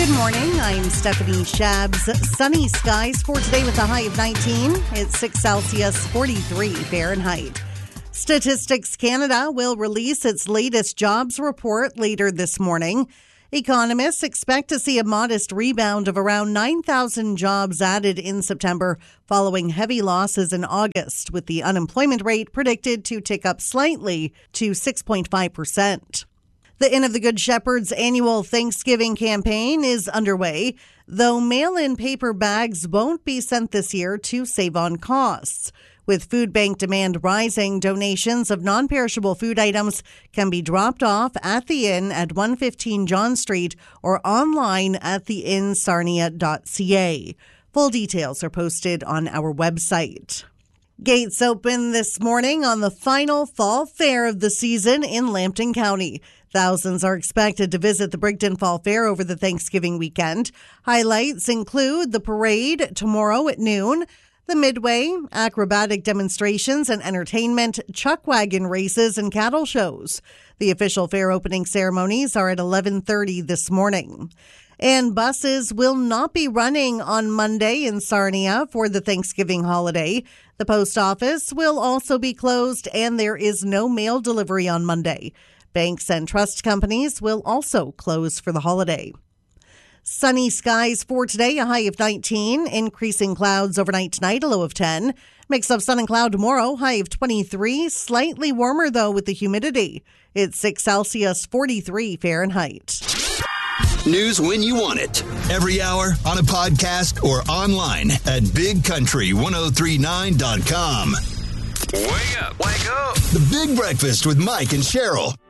Good morning. I'm Stephanie Shabs. Sunny skies for today with a high of 19. It's 6 Celsius, 43 Fahrenheit. Statistics Canada will release its latest jobs report later this morning. Economists expect to see a modest rebound of around 9,000 jobs added in September following heavy losses in August, with the unemployment rate predicted to tick up slightly to 6.5%. The Inn of the Good Shepherd's annual Thanksgiving campaign is underway, though mail-in paper bags won't be sent this year to save on costs. With food bank demand rising, donations of non-perishable food items can be dropped off at the inn at 115 John Street or online at theinnsarnia.ca. Full details are posted on our website. Gates open this morning on the final fall fair of the season in Lambton County. Thousands are expected to visit the Brigden Fall Fair over the Thanksgiving weekend. Highlights include the parade tomorrow at noon, the Midway, acrobatic demonstrations and entertainment, chuck wagon races, and cattle shows. The official fair opening ceremonies are at 11:30 this morning. And buses will not be running on Monday in Sarnia for the Thanksgiving holiday. The post office will also be closed, and there is no mail delivery on Monday. Banks and trust companies will also close for the holiday. Sunny skies for today, a high of 19. Increasing clouds overnight tonight, a low of 10. Mix of sun and cloud tomorrow, high of 23. Slightly warmer, though, with the humidity. It's 6 Celsius, 43 Fahrenheit. News when you want it. Every hour, on a podcast, or online at bigcountry1039.com. Wake up. Wake up. The Big Breakfast with Mike and Cheryl.